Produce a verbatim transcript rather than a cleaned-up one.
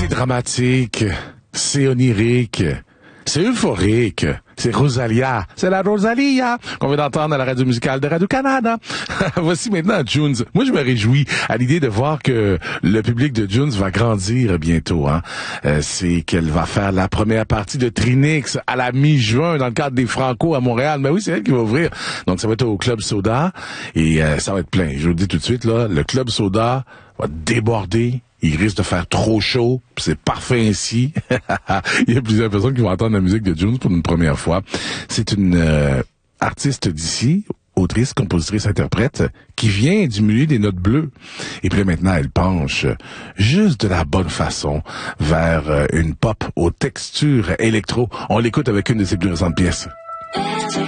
dramatique, c'est onirique, c'est euphorique, c'est Rosalia, c'est la Rosalia qu'on vient d'entendre à la radio musicale de Radio-Canada. Voici maintenant Junes. Moi, je me réjouis à l'idée de voir que le public de Junes va grandir bientôt. Hein. Euh, c'est qu'elle va faire la première partie de Trinix à la mi-juin dans le cadre des Franco à Montréal. Mais oui, c'est elle qui va ouvrir. Donc, ça va être au Club Soda et euh, ça va être plein. Je vous le dis tout de suite, là, le Club Soda va déborder. Il risque de faire trop chaud, c'est parfait ainsi. Il y a plusieurs personnes qui vont entendre la musique de Junes pour une première fois. C'est une euh, artiste d'ici, autrice, compositrice, interprète, qui vient du milieu des notes bleues. Et puis là, maintenant, elle penche juste de la bonne façon vers euh, une pop aux textures électro. On l'écoute avec une de ses plus récentes pièces.